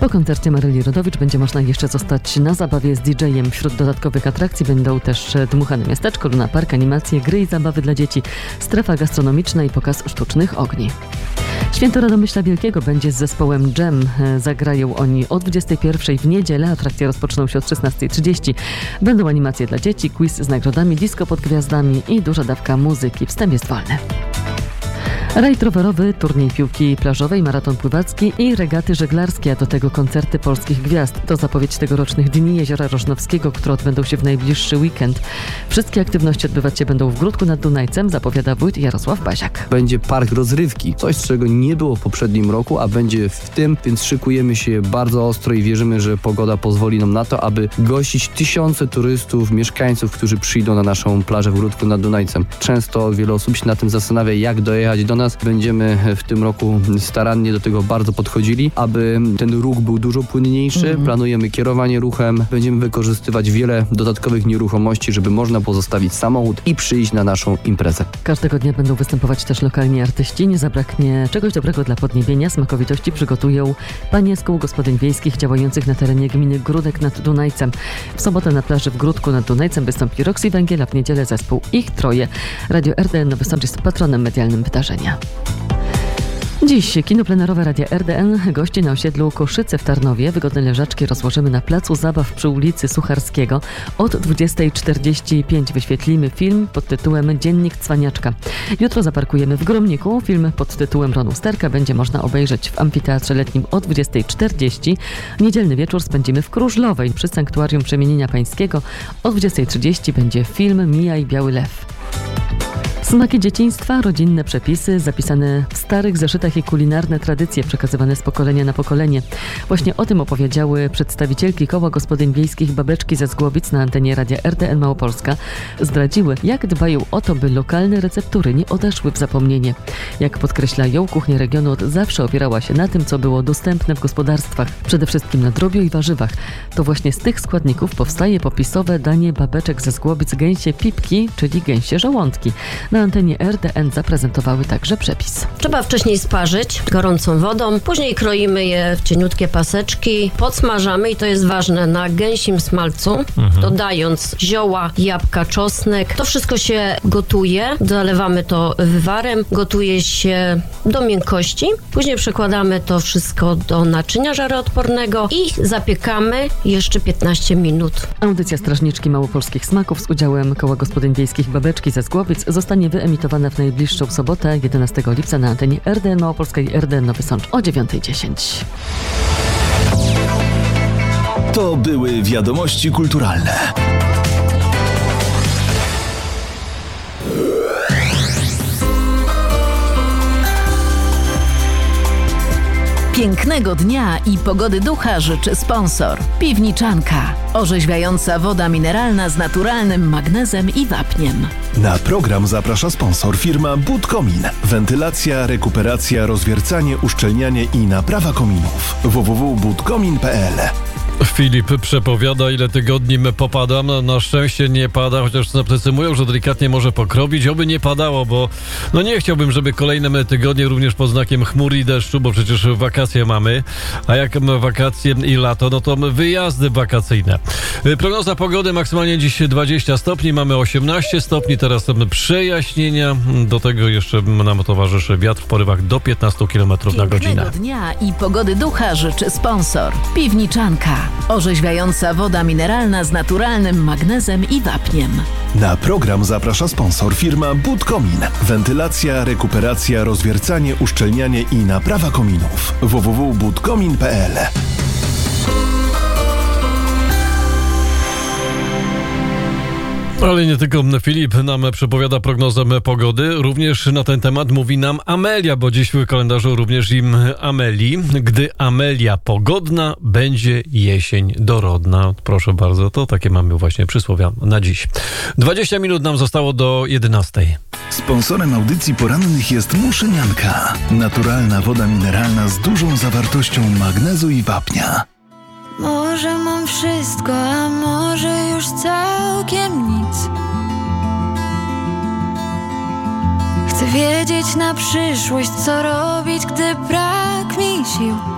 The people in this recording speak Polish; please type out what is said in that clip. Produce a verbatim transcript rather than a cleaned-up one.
Po koncercie Maryli Rodowicz będzie można jeszcze zostać na zabawie z didżejem. Wśród dodatkowych atrakcji będą też dmuchane miasteczko, Luna Park, animacje, gry i zabawy dla dzieci, strefa gastronomiczna i pokaz sztucznych ogni. Święto Radomyśla Wielkiego będzie z zespołem Dżem. Zagrają oni o dwudziestej pierwszej w niedzielę. Atrakcje rozpoczną się od szesnastej trzydzieści. Będą animacje dla dzieci, quiz z nagrodami, disco pod gwiazdami i duża dawka muzyki. Wstęp jest wolny. Rajd rowerowy, turniej piłki plażowej, maraton pływacki i regaty żeglarskie, a do tego koncerty polskich gwiazd. To zapowiedź tegorocznych Dni Jeziora Rożnowskiego, które odbędą się w najbliższy weekend. Wszystkie aktywności odbywać się będą w Gródku nad Dunajcem, zapowiada wójt Jarosław Baziak. Będzie park rozrywki, coś czego nie było w poprzednim roku, a będzie w tym, więc szykujemy się bardzo ostro i wierzymy, że pogoda pozwoli nam na to, aby gościć tysiące turystów, mieszkańców, którzy przyjdą na naszą plażę w Gródku nad Dunajcem. Często wiele osób się na tym zastanawia, jak dojechać do nas. Będziemy w tym roku starannie do tego bardzo podchodzili, aby ten ruch był dużo płynniejszy. Mm. Planujemy kierowanie ruchem. Będziemy wykorzystywać wiele dodatkowych nieruchomości, żeby można było zostawić samochód i przyjść na naszą imprezę. Każdego dnia będą występować też lokalni artyści. Nie zabraknie czegoś dobrego dla podniebienia. Smakowitości przygotują panie z kół gospodyń wiejskich działających na terenie gminy Gródek nad Dunajcem. W sobotę na plaży w Gródku nad Dunajcem wystąpi Roxy Węgiel, a w niedzielę zespół Ich Troje. Radio R D N Nowy Sącz jest patronem medialnym wydarzenia. Dziś kino plenerowe Radia R D N gości na osiedlu Koszyce w Tarnowie. Wygodne leżaczki rozłożymy na placu zabaw przy ulicy Sucharskiego. Od dwudziestej czterdzieści pięć wyświetlimy film pod tytułem Dziennik Cwaniaczka. Jutro zaparkujemy w Gromniku. Film pod tytułem Ron Usterka będzie można obejrzeć w Amfiteatrze Letnim o dwudziestej czterdzieści. Niedzielny wieczór spędzimy w Krużlowej przy Sanktuarium Przemienienia Pańskiego. O dwudziestej trzydzieści będzie film Mijaj Biały Lew. Smaki dzieciństwa, rodzinne przepisy, zapisane w starych zeszytach i kulinarne tradycje przekazywane z pokolenia na pokolenie. Właśnie o tym opowiedziały przedstawicielki Koła Gospodyń Wiejskich Babeczki ze Zgłowic na antenie Radia R D N Małopolska. Zdradziły, jak dbają o to, by lokalne receptury nie odeszły w zapomnienie. Jak podkreślają, kuchnia regionu od zawsze opierała się na tym, co było dostępne w gospodarstwach. Przede wszystkim na drobiu i warzywach. To właśnie z tych składników powstaje popisowe danie babeczek ze Zgłowic gęsie pipki, czyli gęsie żołądki. Na antenie R D N zaprezentowały także przepis. Trzeba wcześniej sparzyć gorącą wodą, później kroimy je w cieniutkie paseczki, podsmażamy i to jest ważne, na gęsim smalcu, mhm. dodając zioła, jabłka, czosnek. To wszystko się gotuje, zalewamy to wywarem, gotuje się do miękkości, później przekładamy to wszystko do naczynia żaroodpornego i zapiekamy jeszcze piętnaście minut. Audycja Strażniczki Małopolskich Smaków z udziałem Koła Gospodyń Wiejskich Babeczki ze Zgłowic zostanie wyemitowana w najbliższą sobotę, jedenastego lipca na antenie R D N Małopolska i R D N Nowy Sącz o dziewiątej dziesięć. To były wiadomości kulturalne. Pięknego dnia i pogody ducha życzy sponsor. Piwniczanka. Orzeźwiająca woda mineralna z naturalnym magnezem i wapniem. Na program zaprasza sponsor firma Budkomin. Wentylacja, rekuperacja, rozwiercanie, uszczelnianie i naprawa kominów. w w w kropka budkomin kropka p l. Filip przepowiada, ile tygodni popada. No, na szczęście nie pada, chociaż synoptycy mówią, że delikatnie może pokropić. Oby nie padało, bo no nie chciałbym, żeby kolejne tygodnie również pod znakiem chmur i deszczu, bo przecież wakacje mamy. A jak wakacje i lato, no to wyjazdy wakacyjne. Prognoza pogody maksymalnie dziś dwadzieścia stopni, mamy osiemnaście stopni, teraz są przejaśnienia. Do tego jeszcze nam towarzyszy wiatr w porywach do piętnaście kilometrów na godzinę. Pięknego dnia i pogody ducha życzy sponsor. Piwniczanka. Orzeźwiająca woda mineralna z naturalnym magnezem i wapniem. Na program zaprasza sponsor firma Budkomin. Wentylacja, rekuperacja, rozwiercanie, uszczelnianie i naprawa kominów. w w w kropka budkomin kropka p l. Ale nie tylko Filip nam przepowiada prognozę pogody, również na ten temat mówi nam Amelia, bo dziś w kalendarzu również im Amelii. Gdy Amelia pogodna, będzie jesień dorodna. Proszę bardzo, to takie mamy właśnie przysłowia na dziś. dwadzieścia minut nam zostało do jedenastej. Sponsorem audycji porannych jest Muszynianka. Naturalna woda mineralna z dużą zawartością magnezu i wapnia. Może mam wszystko, a może już całkiem nic. Chcę wiedzieć na przyszłość, co robić, gdy brak mi sił.